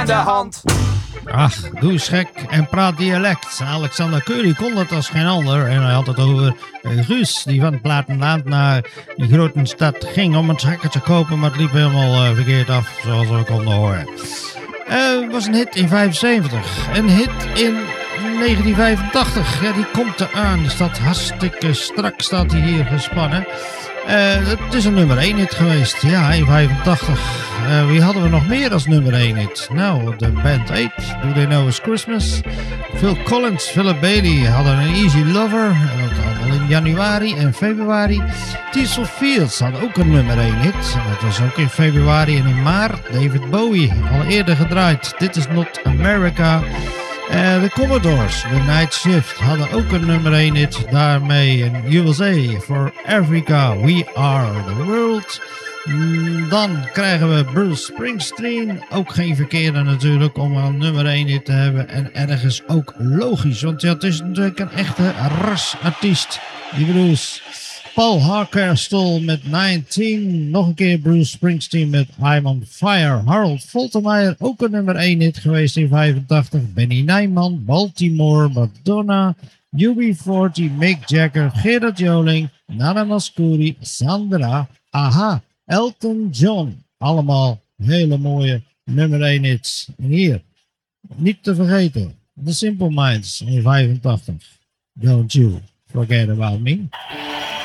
aan de hand. Ach, doe eens gek en praat dialect. Alexander Curry kon dat als geen ander. En hij had het over Guus, die van het platteland naar die grote stad ging om een zakken te kopen. Maar het liep helemaal verkeerd af, zoals we konden horen. Het was een hit in 75. Een hit in 1985. Ja, die komt eraan. Die staat hartstikke strak, staat hij hier gespannen. Het is een nummer 1 hit geweest. Ja, in 85. Wie hadden we nog meer als nummer 1 hit? Nou, de Band 8. Do They Know It's Christmas? Phil Collins, Philip Bailey hadden een Easy Lover. Dat allemaal in januari en februari. Tears of Fields had ook een nummer 1 hit. Dat was ook in februari en in maart. David Bowie, al eerder gedraaid. This Is Not America. De Commodores, The Night Shift, hadden ook een nummer 1 hit daarmee in USA. For Africa, We Are The World. Dan krijgen we Bruce Springsteen. Ook geen verkeerde natuurlijk om een nummer 1 hit te hebben. En ergens ook logisch, want ja, het is natuurlijk een echte rasartiest, die Bruce. Paul Hardcastle met 19. Nog een keer Bruce Springsteen met I'm on Fire. Harold Faltermeyer, ook een nummer 1 hit geweest in 85. Benny Nijman, Baltimore, Madonna, UB40, Mick Jagger, Gerard Joling, Nana Mouskouri, Sandra, Aha, Elton John. Allemaal hele mooie nummer 1 hits. En hier, niet te vergeten, The Simple Minds in 85. Don't You Forget About Me.